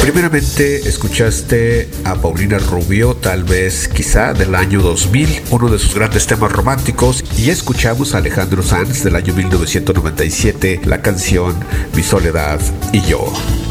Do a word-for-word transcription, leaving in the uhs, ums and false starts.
Primeramente escuchaste a Paulina Rubio, tal vez quizá del año dos mil, uno de sus grandes temas románticos, y escuchamos a Alejandro Sanz del año mil novecientos noventa y siete, la canción Mi Soledad y Yo.